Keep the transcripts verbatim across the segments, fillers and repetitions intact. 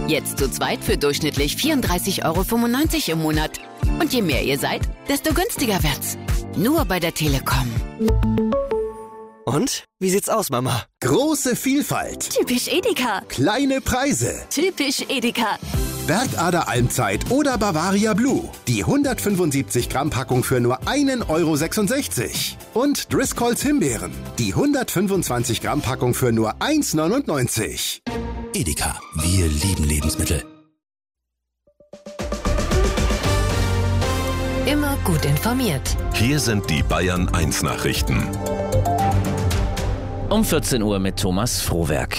Jetzt zu zweit für durchschnittlich vierunddreißig Euro fünfundneunzig im Monat. Und je mehr ihr seid, desto günstiger wird's. Nur bei der Telekom. Und? Wie sieht's aus, Mama? Große Vielfalt. Typisch Edeka. Kleine Preise. Typisch Edeka. Bergader Almzeit oder Bavaria Blue. Die hundertfünfundsiebzig Gramm Packung für nur einen Euro sechsundsechzig. Und Driscolls Himbeeren. Die hundertfünfundzwanzig Gramm Packung für nur eins neunundneunzig. Edeka. Wir lieben Lebensmittel. Immer gut informiert. Hier sind die Bayern eins Nachrichten. Um vierzehn Uhr mit Thomas Frohwerk.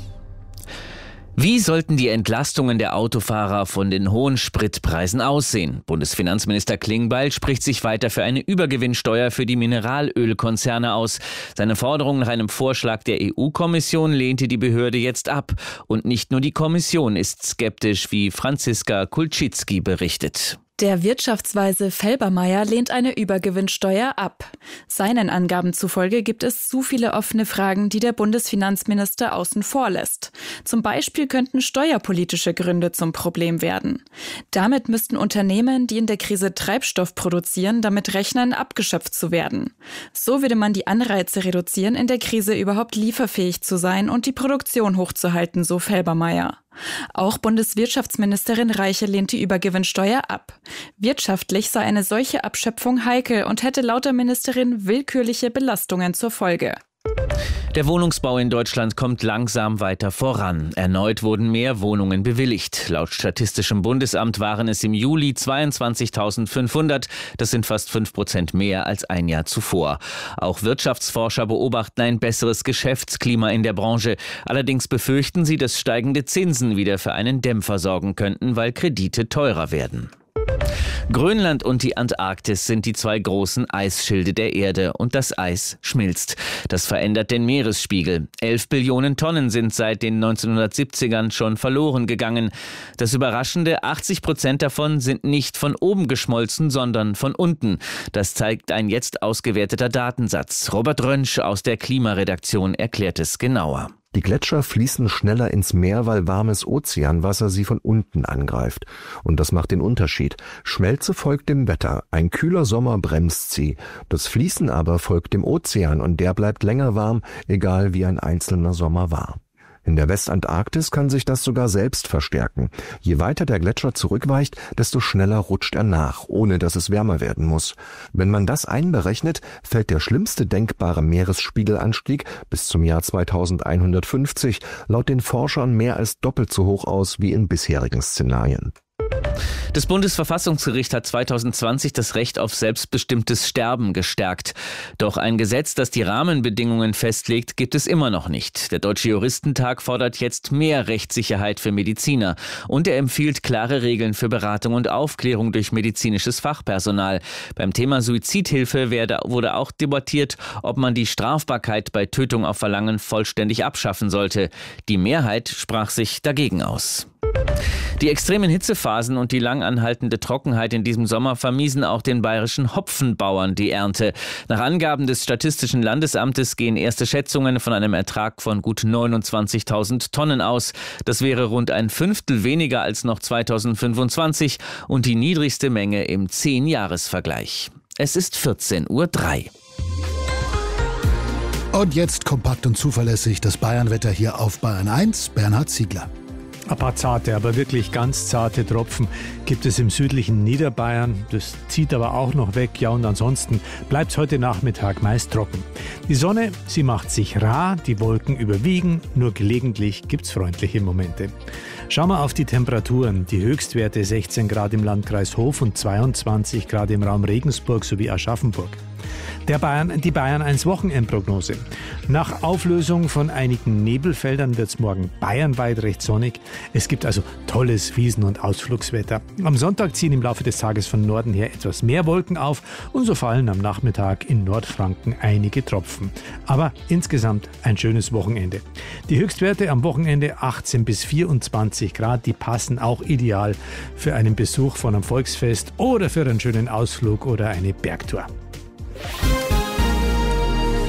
Wie sollten die Entlastungen der Autofahrer von den hohen Spritpreisen aussehen? Bundesfinanzminister Klingbeil spricht sich weiter für eine Übergewinnsteuer für die Mineralölkonzerne aus. Seine Forderung nach einem Vorschlag der E U-Kommission lehnte die Behörde jetzt ab. Und nicht nur die Kommission ist skeptisch, wie Franziska Kulczycki berichtet. Der Wirtschaftsweise Felbermayr lehnt eine Übergewinnsteuer ab. Seinen Angaben zufolge gibt es zu viele offene Fragen, die der Bundesfinanzminister außen vor lässt. Zum Beispiel könnten steuerpolitische Gründe zum Problem werden. Damit müssten Unternehmen, die in der Krise Treibstoff produzieren, damit rechnen, abgeschöpft zu werden. So würde man die Anreize reduzieren, in der Krise überhaupt lieferfähig zu sein und die Produktion hochzuhalten, so Felbermayr. Auch Bundeswirtschaftsministerin Reiche lehnt die Übergewinnsteuer ab. Wirtschaftlich sei eine solche Abschöpfung heikel und hätte laut der Ministerin willkürliche Belastungen zur Folge. Der Wohnungsbau in Deutschland kommt langsam weiter voran. Erneut wurden mehr Wohnungen bewilligt. Laut Statistischem Bundesamt waren es im Juli zweiundzwanzigtausendfünfhundert. Das sind fast fünf Prozent mehr als ein Jahr zuvor. Auch Wirtschaftsforscher beobachten ein besseres Geschäftsklima in der Branche. Allerdings befürchten sie, dass steigende Zinsen wieder für einen Dämpfer sorgen könnten, weil Kredite teurer werden. Grönland und die Antarktis sind die zwei großen Eisschilde der Erde und das Eis schmilzt. Das verändert den Meeresspiegel. Elf Billionen Tonnen sind seit den neunzehnhundertsiebzigern schon verloren gegangen. Das Überraschende, achtzig Prozent davon sind nicht von oben geschmolzen, sondern von unten. Das zeigt ein jetzt ausgewerteter Datensatz. Robert Rönsch aus der Klimaredaktion erklärt es genauer. Die Gletscher fließen schneller ins Meer, weil warmes Ozeanwasser sie von unten angreift. Und das macht den Unterschied. Schmelze folgt dem Wetter. Ein kühler Sommer bremst sie. Das Fließen aber folgt dem Ozean und der bleibt länger warm, egal wie ein einzelner Sommer war. In der Westantarktis kann sich das sogar selbst verstärken. Je weiter der Gletscher zurückweicht, desto schneller rutscht er nach, ohne dass es wärmer werden muss. Wenn man das einberechnet, fällt der schlimmste denkbare Meeresspiegelanstieg bis zum Jahr zweitausendeinhundertfünfzig laut den Forschern mehr als doppelt so hoch aus wie in bisherigen Szenarien. Das Bundesverfassungsgericht hat zweitausendzwanzig das Recht auf selbstbestimmtes Sterben gestärkt. Doch ein Gesetz, das die Rahmenbedingungen festlegt, gibt es immer noch nicht. Der Deutsche Juristentag fordert jetzt mehr Rechtssicherheit für Mediziner. Und er empfiehlt klare Regeln für Beratung und Aufklärung durch medizinisches Fachpersonal. Beim Thema Suizidhilfe werde, wurde auch debattiert, ob man die Strafbarkeit bei Tötung auf Verlangen vollständig abschaffen sollte. Die Mehrheit sprach sich dagegen aus. Die extremen Hitzephasen und die lang anhaltende Trockenheit in diesem Sommer vermiesen auch den bayerischen Hopfenbauern die Ernte. Nach Angaben des Statistischen Landesamtes gehen erste Schätzungen von einem Ertrag von gut neunundzwanzigtausend Tonnen aus. Das wäre rund ein Fünftel weniger als noch zweitausendfünfundzwanzig und die niedrigste Menge im Zehn-Jahres-Vergleich. Es ist vierzehn Uhr drei. Und jetzt kompakt und zuverlässig das Bayernwetter hier auf Bayern eins. Bernhard Ziegler. Ein paar zarte, aber wirklich ganz zarte Tropfen gibt es im südlichen Niederbayern. Das zieht aber auch noch weg. Ja, und ansonsten bleibt es heute Nachmittag meist trocken. Die Sonne, sie macht sich rar, die Wolken überwiegen, nur gelegentlich gibt es freundliche Momente. Schauen wir auf die Temperaturen. Die Höchstwerte sechzehn Grad im Landkreis Hof und zweiundzwanzig Grad im Raum Regensburg sowie Aschaffenburg. Der Bayern, die Bayern eins Wochenendprognose. Nach Auflösung von einigen Nebelfeldern wird es morgen bayernweit recht sonnig. Es gibt also tolles Wiesen- und Ausflugswetter. Am Sonntag ziehen im Laufe des Tages von Norden her etwas mehr Wolken auf und so fallen am Nachmittag in Nordfranken einige Tropfen. Aber insgesamt ein schönes Wochenende. Die Höchstwerte am Wochenende achtzehn bis vierundzwanzig Grad, die passen auch ideal für einen Besuch von einem Volksfest oder für einen schönen Ausflug oder eine Bergtour.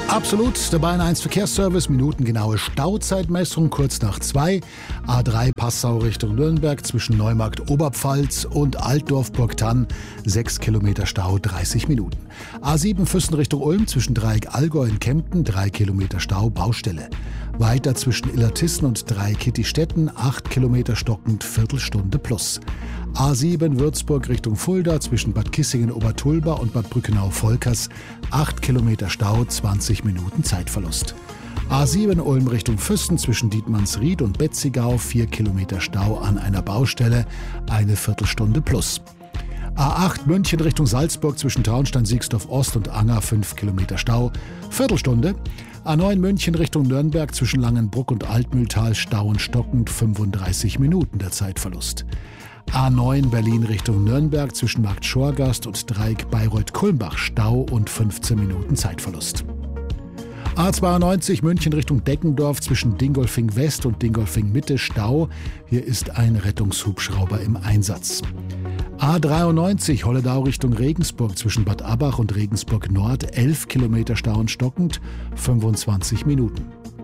Absolut, der Bayern eins Verkehrsservice, minutengenaue Stauzeitmessung kurz nach zwei. A drei Passau Richtung Nürnberg zwischen Neumarkt Oberpfalz und Altdorf-Burgthann, sechs Kilometer Stau, dreißig Minuten. A sieben Füssen Richtung Ulm zwischen Dreieck Allgäu in Kempten, drei Kilometer Stau, Baustelle. Weiter zwischen Illertissen und Dreieck-Kittistetten, acht Kilometer stockend, Viertelstunde plus. A sieben Würzburg Richtung Fulda zwischen Bad Kissingen-Obertulba und Bad Brückenau-Volkers, acht Kilometer Stau, zwanzig Minuten Zeitverlust. A sieben Ulm Richtung Füssen zwischen Dietmannsried und Betzigau, vier Kilometer Stau an einer Baustelle, eine Viertelstunde plus. A acht München Richtung Salzburg zwischen Traunstein-Siegsdorf Ost und Anger, fünf Kilometer Stau, Viertelstunde. A neun München Richtung Nürnberg zwischen Langenbruck und Altmühltal, Stau und stockend, fünfunddreißig Minuten der Zeitverlust. A neun Berlin Richtung Nürnberg zwischen Markt Schorgast und Dreieck Bayreuth-Kulmbach, Stau und fünfzehn Minuten Zeitverlust. A zweiundneunzig München Richtung Deckendorf zwischen Dingolfing West und Dingolfing Mitte, Stau. Hier ist ein Rettungshubschrauber im Einsatz. A dreiundneunzig Holledau Richtung Regensburg zwischen Bad Abbach und Regensburg Nord, elf Kilometer Stau und stockend, fünfundzwanzig Minuten.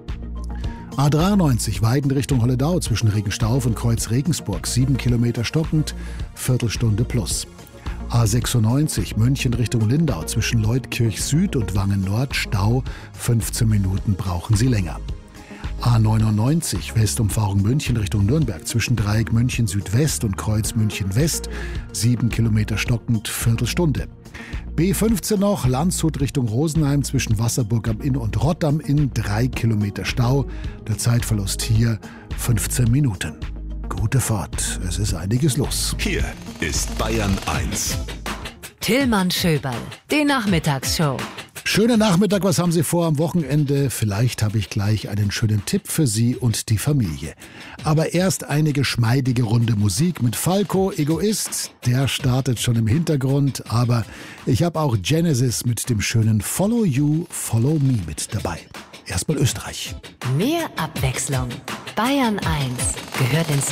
A dreiundneunzig Weiden Richtung Holledau zwischen Regenstauf und Kreuz Regensburg, sieben Kilometer stockend, Viertelstunde plus. A sechsundneunzig München Richtung Lindau zwischen Leutkirch Süd und Wangen Nord, Stau, fünfzehn Minuten brauchen Sie länger. A neunundneunzig Westumfahrung München Richtung Nürnberg zwischen Dreieck München Südwest und Kreuz München West, sieben Kilometer stockend, Viertelstunde. B fünfzehn noch, Landshut Richtung Rosenheim zwischen Wasserburg am Inn und Rott am Inn, drei Kilometer Stau. Der Zeitverlust hier fünfzehn Minuten. Gute Fahrt, es ist einiges los. Hier ist Bayern eins. Tillmann Schöberl, die Nachmittagsshow. Schönen Nachmittag, was haben Sie vor am Wochenende? Vielleicht habe ich gleich einen schönen Tipp für Sie und die Familie. Aber erst eine geschmeidige Runde Musik mit Falco, Egoist. Der startet schon im Hintergrund, aber ich habe auch Genesis mit dem schönen Follow You, Follow Me mit dabei. Erstmal Österreich. Mehr Abwechslung. Bayern eins gehört ins